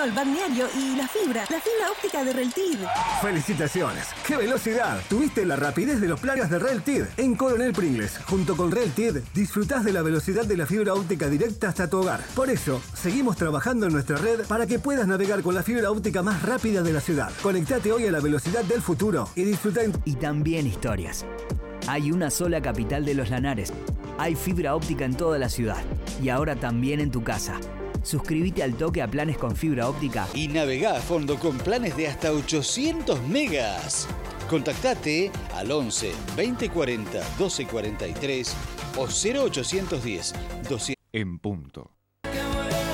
Peñarol, Balneario y la fibra óptica de Reltir. ¡Felicitaciones! ¡Qué velocidad! Tuviste la rapidez de los planes de Reltir. En Coronel Pringles, junto con Reltir, disfrutás de la velocidad de la fibra óptica directa hasta tu hogar. Por eso, seguimos trabajando en nuestra red para que puedas navegar con la fibra óptica más rápida de la ciudad. Conectate hoy a la velocidad del futuro y disfruta. Y también historias. Hay una sola capital de los Lanares. Hay fibra óptica en toda la ciudad. Y ahora también en tu casa. Suscríbete al toque a planes con fibra óptica y navegá a fondo con planes de hasta 800 megas. Contactate al 11 2040 1243 o 0810 200. En punto.